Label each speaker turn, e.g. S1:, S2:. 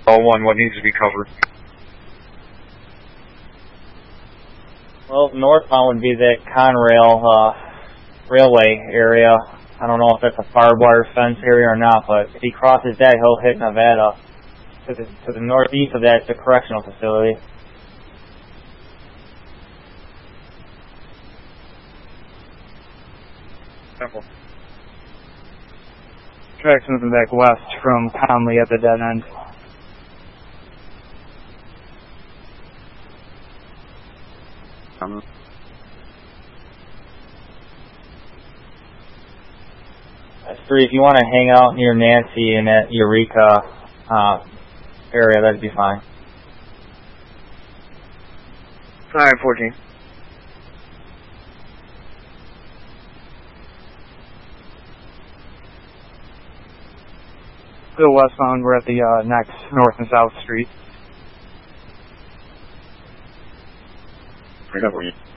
S1: All one, what needs to be covered?
S2: Well, northbound would be that Conrail railway area. I don't know if that's a barbed wire fence area or not, but if he crosses that, he'll hit Nevada. To the northeast of that is the correctional facility.
S1: Simple.
S3: Tracks moving back west from Conley at the dead end.
S2: That's 3. If you want to hang out near Nancy in that Eureka area, that'd be fine.
S1: 514.
S3: Still westbound, we're at the next North and South Street.
S1: Right up where you.